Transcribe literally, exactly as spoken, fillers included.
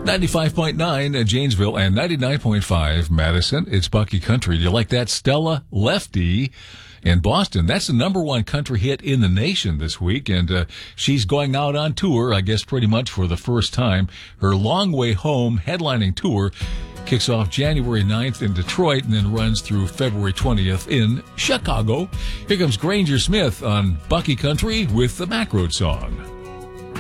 ninety-five point nine at Janesville and ninety-nine point five Madison. It's Bucky Country. Do you like that? Stella Lefty in Boston. That's the number one country hit in the nation this week, and uh, she's going out on tour, I guess, pretty much for the first time. Her Long Way Home headlining tour kicks off January ninth in Detroit and then runs through February twentieth in Chicago. Here comes Granger Smith on Bucky Country with the Back Road Song.